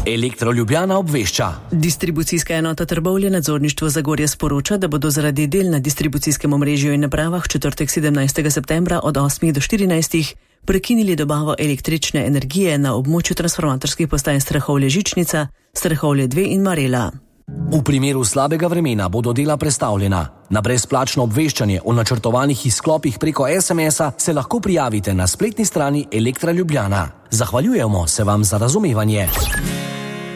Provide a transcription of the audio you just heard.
Elektro Ljubljana obvešča. Distribucijska enota Trbovlje nadzorništvo Zagorja sporoča, da bodo zaradi del na distribucijskem omrežju in napravah v četrtek 17. septembra od 8 do 14 prekinili dobavo električne energije na območju transformatorskih postaj Strahovlje-Žičnica, Strahovlje 2 in Marela. V primeru slabega vremena bodo dela prestavljena. Na brezplačno obveščanje o načrtovanih izklopih preko SMS-a se lahko prijavite na spletni strani Elektra Ljubljana. Zahvaljujemo se vam za razumevanje.